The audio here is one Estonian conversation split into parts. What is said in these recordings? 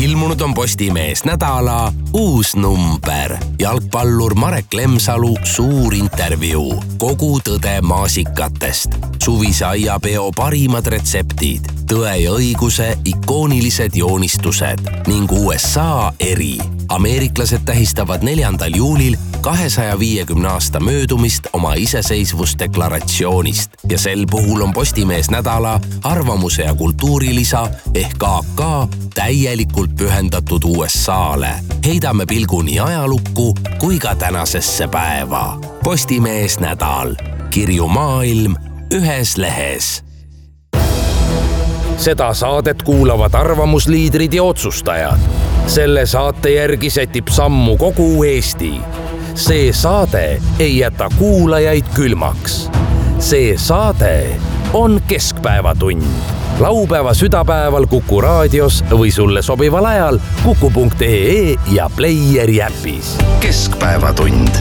Ilmunud on Postimees nädala uus number. Jalgpallur Marek Lemsalu suur intervjuu. Kogu tõde maasikatest. Suvise aiapeo parimad retseptid. Tõe ja õiguse ikoonilised joonistused ning USA eri. Ameeriklased tähistavad 4. juulil 250 aasta möödumist oma iseseisvusdeklaratsioonist ja sel puhul on Postimees nädala arvamuse ja kultuurilisa ehk AK täielikult pühendatud USA-le. Heidame pilgu nii ajalukku kui ka tänasesse päeva. Postimees nädal. Kirju maailm ühes lehes. Seda saadet kuulavad arvamusliidrid ja otsustajad. Selle saate järgi setib sammu kogu Eesti. See saade ei jäta kuulajaid külmaks. See saade on Keskpäevatund. Laupäeva südapäeval Kuku raadios või sulle sobival ajal kuku.ee ja Playeri äpis. Keskpäevatund.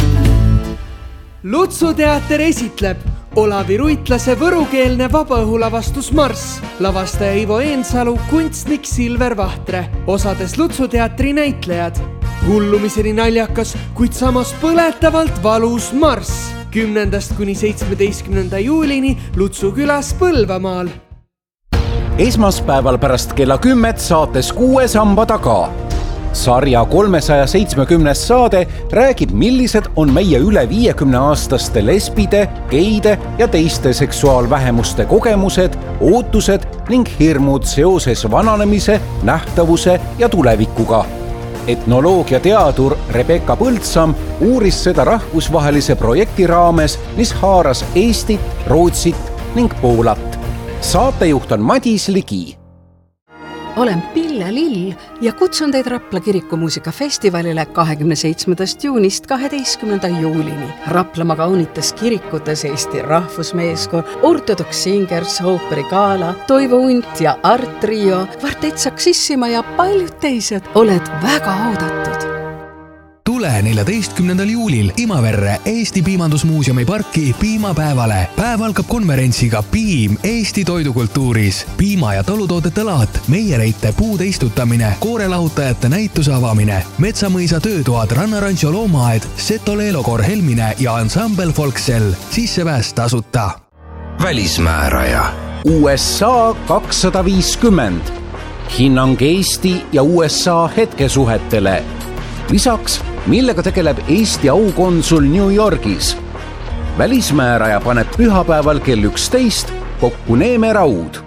Lutsu teater esitleb Olavi Ruitlase võrukeelne vabaõhulavastus Marss. Lavastaja Ivo Eensalu, kunstnik Silver Vahtre. Osades Lutsu teatri näitlejad. Hullumiseni naljakas, kuid samas põletavalt valus Marss. 10. kuni 17. juulini Lutsu külas Põlvamaal. Esmaspäeval pärast kella 10 saates 6 samba taga. Sarja 370 saade räägib, millised on meie üle 50-aastaste lesbide, geide ja teiste seksuaalvähemuste kogemused, ootused ning hirmud seoses vananemise, nähtavuse ja tulevikuga. Etnoloogiateadur Rebecca Põldsam uuris seda rahvusvahelise projekti raames, mis haaras Eestit, Rootsit ning Poolat. Saatejuht on Madis Ligi. Olen Pille Lill ja kutsun teid Rapla kirikumuusikafestivalile 27. juunist 12. juulini. Raplamaa kaunites kirikutes Eesti rahvusmeeskoor, Ortodox Singers, ooperigala, Toivo Unt ja Art Trio, Kvartett Saksissima ja paljud teised. Oled väga oodatud. Tule 14. juulil Imaverre Eesti Piimandusmuuseumi parki piimapäevale. Päev algab konverentsiga Piim Eesti toidukultuuris. Piima- ja talutoodete laat, meiereite puude istutamine, koorelahutajate näituse avamine, Metsamõisa töötoad, Rannarancho loomaaed, Seto Leelokoor Helmine ja ansambel Folksel. Sissepääs tasuta. Välismääraja. USA 250. Hinnang Eesti ja USA hetkesuhetele. Lisaks, millega tegeleb Eesti aukonsul New Yorgis. Välismääraja paneb pühapäeval kell 11 kokku Neeme Raud.